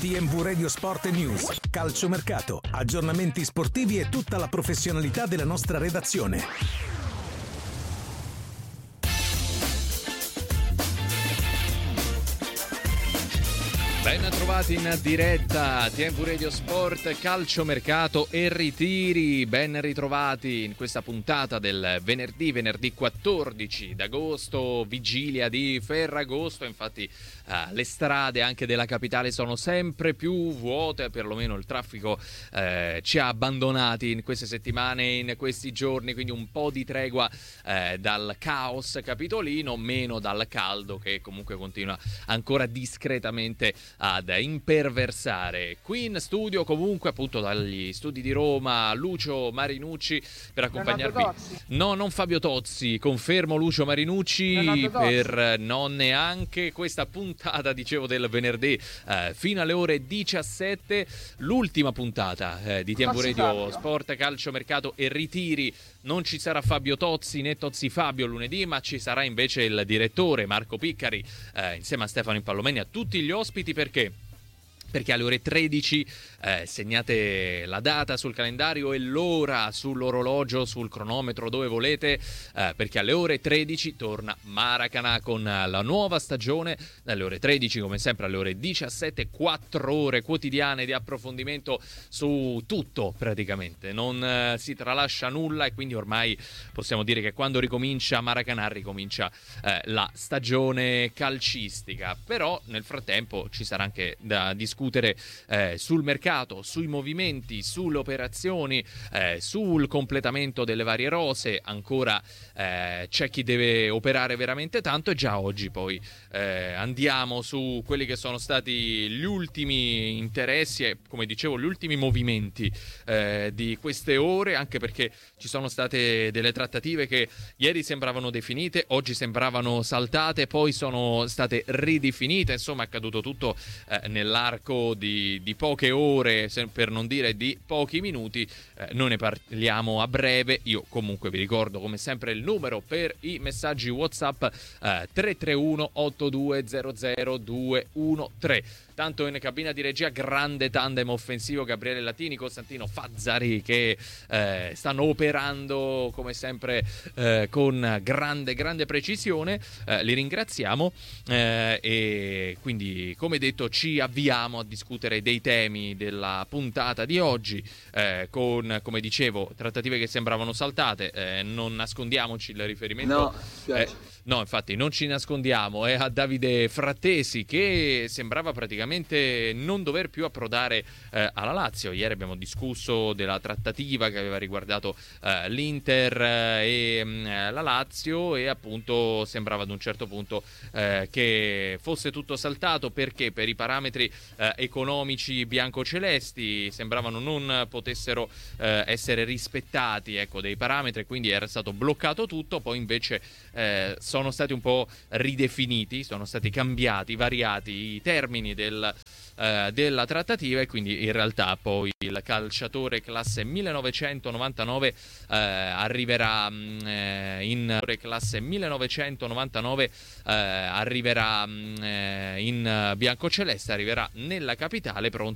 TMV Radio Sport News, calciomercato, aggiornamenti sportivi e tutta la professionalità della nostra redazione. Ben trovati in diretta TMV Radio Sport, calciomercato e ritiri. Ben ritrovati in questa puntata del venerdì 14 d'agosto, vigilia di Ferragosto. Infatti le strade anche della capitale sono sempre più vuote, perlomeno il traffico ci ha abbandonati in queste settimane, in questi giorni, quindi un po' di tregua dal caos capitolino, meno dal caldo che comunque continua ancora discretamente ad imperversare. Qui in studio, comunque appunto dagli studi di Roma, Lucio Marinucci per accompagnarvi. No, non Fabio Tozzi, confermo Lucio Marinucci per non neanche questa puntata, dicevo, del venerdì fino alle ore 17, l'ultima puntata di TMV Radio Sport, calciomercato e ritiri. Non ci sarà Fabio Tozzi né Tozzi Fabio lunedì, ma ci sarà invece il direttore Marco Piccari insieme a Stefano Impallomeni, a tutti gli ospiti. Perché alle ore 13 segnate la data sul calendario e l'ora sull'orologio, sul cronometro, dove volete, perché alle ore 13 torna Maracanã con la nuova stagione. Dalle ore 13, come sempre, alle ore 17, 4 ore quotidiane di approfondimento su tutto praticamente. Non si tralascia nulla e quindi ormai possiamo dire che quando ricomincia Maracanã ricomincia la stagione calcistica. Però nel frattempo ci sarà anche da discutere sul mercato, sui movimenti, sulle operazioni, sul completamento delle varie rose. Ancora c'è chi deve operare veramente tanto, e già oggi poi andiamo su quelli che sono stati gli ultimi interessi e, come dicevo, gli ultimi movimenti di queste ore, anche perché ci sono state delle trattative che ieri sembravano definite, oggi sembravano saltate, poi sono state ridefinite. Insomma, è accaduto tutto nell'arco di poche ore, per non dire di pochi minuti. Noi ne parliamo a breve. Io comunque vi ricordo come sempre il numero per i messaggi WhatsApp 331 8200 213. Tanto in cabina di regia grande tandem offensivo, Gabriele Latini, Costantino Fazzari, che stanno operando come sempre con grande precisione. Li ringraziamo e quindi, come detto, ci avviamo a discutere dei temi della puntata di oggi con, come dicevo, trattative che sembravano saltate. Non nascondiamoci il riferimento. No, infatti non ci nascondiamo, è a Davide Frattesi, che sembrava praticamente non dover più approdare alla Lazio. Ieri abbiamo discusso della trattativa che aveva riguardato l'Inter e la Lazio, e appunto sembrava ad un certo punto che fosse tutto saltato, perché per i parametri economici biancocelesti sembravano non potessero essere rispettati, ecco, dei parametri, quindi era stato bloccato tutto. Poi invece sono stati un po' ridefiniti, sono stati cambiati, variati i termini della trattativa, e quindi in realtà poi il calciatore classe 1999 arriverà in biancoceleste, arriverà nella capitale pronto